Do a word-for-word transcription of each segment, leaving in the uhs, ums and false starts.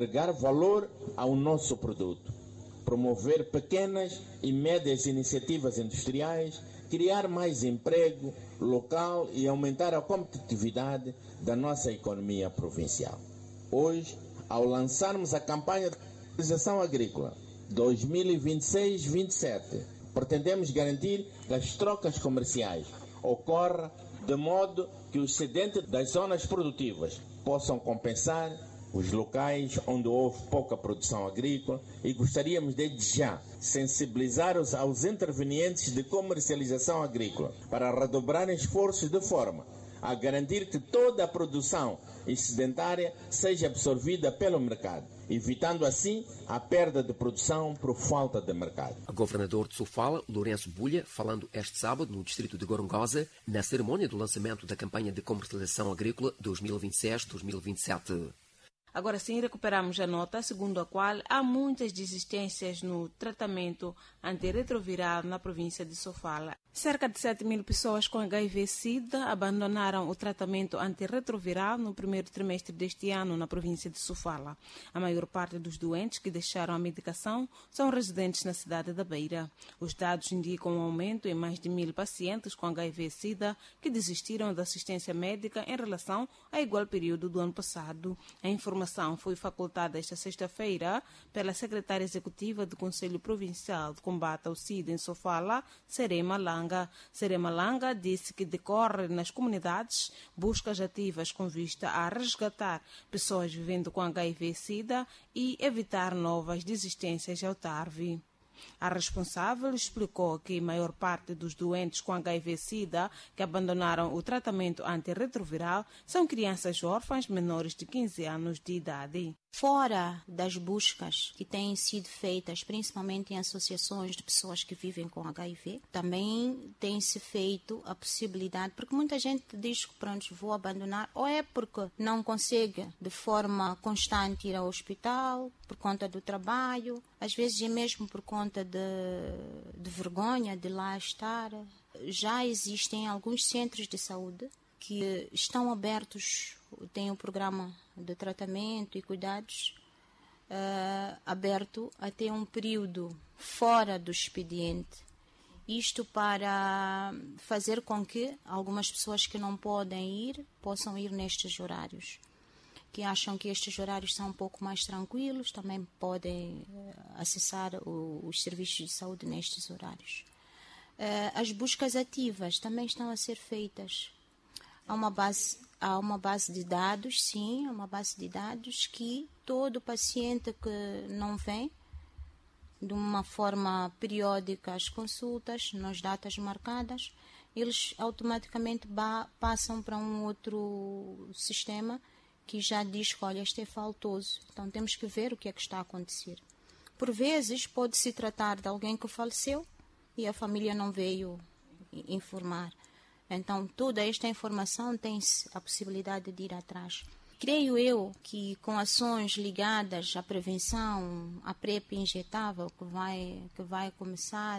agregar valor ao nosso produto, promover pequenas e médias iniciativas industriais, criar mais emprego local e aumentar a competitividade da nossa economia provincial. Hoje, ao lançarmos a campanha de valorização agrícola dois mil e vinte e seis vinte e sete, pretendemos garantir que as trocas comerciais ocorram de modo que os excedentes das zonas produtivas possam compensar os locais onde houve pouca produção agrícola, e gostaríamos desde já sensibilizar os, aos intervenientes de comercialização agrícola para redobrarem esforços de forma a garantir que toda a produção excedentária seja absorvida pelo mercado, evitando assim a perda de produção por falta de mercado. O governador de Sofala, Lourenço Bulha, falando este sábado no distrito de Gorongosa, na cerimônia do lançamento da campanha de comercialização agrícola dois mil e vinte e seis dois mil e vinte e sete. Agora sim, recuperamos a nota segundo a qual há muitas desistências no tratamento antirretroviral na província de Sofala. Cerca de sete mil pessoas com H I V-Sida abandonaram o tratamento antirretroviral no primeiro trimestre deste ano na província de Sofala. A maior parte dos doentes que deixaram a medicação são residentes na cidade da Beira. Os dados indicam um aumento em mais de mil pacientes com H I V-Sida que desistiram da assistência médica em relação a igual período do ano passado. A informação foi facultada esta sexta-feira pela secretária executiva do Conselho Provincial de Combate ao SIDA em Sofala, Serema Langa. Serema Langa disse que decorre nas comunidades buscas ativas com vista a resgatar pessoas vivendo com H I V-Sida e evitar novas desistências ao T A R V. A responsável explicou que a maior parte dos doentes com H I V-Sida que abandonaram o tratamento antirretroviral são crianças órfãs menores de quinze anos de idade. Fora das buscas que têm sido feitas, principalmente em associações de pessoas que vivem com H I V, também tem-se feito a possibilidade, porque muita gente diz que pronto, vou abandonar, ou é porque não consegue de forma constante ir ao hospital, por conta do trabalho, às vezes é mesmo por conta de, de vergonha de lá estar. Já existem alguns centros de saúde que estão abertos, tem o programa de tratamento e cuidados uh, aberto até um período fora do expediente. Isto para fazer com que algumas pessoas que não podem ir, possam ir nestes horários. Que acham que estes horários são um pouco mais tranquilos, também podem uh, acessar o, os serviços de saúde nestes horários. Uh, as buscas ativas também estão a ser feitas. Há uma base, há uma base de dados, sim, há uma base de dados que todo paciente que não vem de uma forma periódica às consultas, nas datas marcadas, eles automaticamente ba- passam para um outro sistema que já diz que, olha, este é faltoso. Então temos que ver o que é que está a acontecer. Por vezes pode-se tratar de alguém que faleceu e a família não veio informar. Então, toda esta informação tem-se a possibilidade de ir atrás. Creio eu que com ações ligadas à prevenção, à PrEP injetável que vai, que vai começar,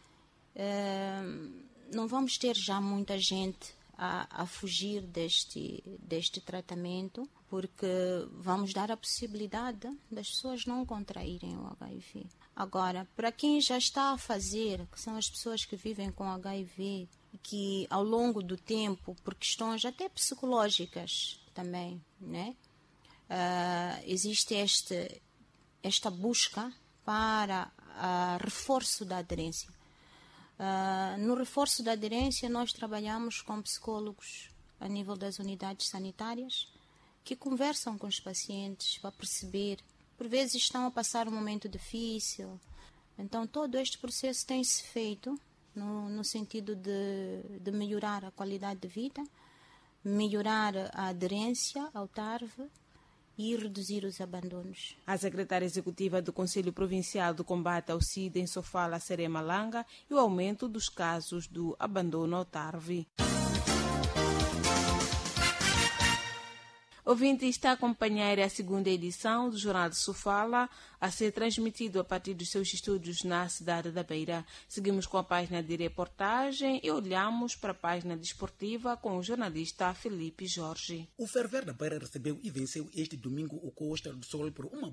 eh, não vamos ter já muita gente a, a fugir deste, deste tratamento, porque vamos dar a possibilidade das pessoas não contraírem o H I V. Agora, para quem já está a fazer, que são as pessoas que vivem com H I V, que ao longo do tempo, por questões até psicológicas também, né? Uh, existe este, esta busca para uh, reforço da aderência. Uh, no reforço da aderência, nós trabalhamos com psicólogos a nível das unidades sanitárias que conversam com os pacientes para perceber, por vezes estão a passar um momento difícil. Então, todo este processo tem-se feito No, no sentido de, de melhorar a qualidade de vida, melhorar a aderência ao T A R V e reduzir os abandonos. A secretária executiva do Conselho Provincial do Combate ao SIDA em Sofala, Serema Langa, e o aumento dos casos do abandono ao T A R V. Ouvinte, está a acompanhar a segunda edição do Jornal de Sofala, a ser transmitido a partir dos seus estúdios na cidade da Beira. Seguimos com a página de reportagem e olhamos para a página desportiva com o jornalista Felipe Jorge. O Ferver da Beira recebeu e venceu este domingo o Costa do Sol por uma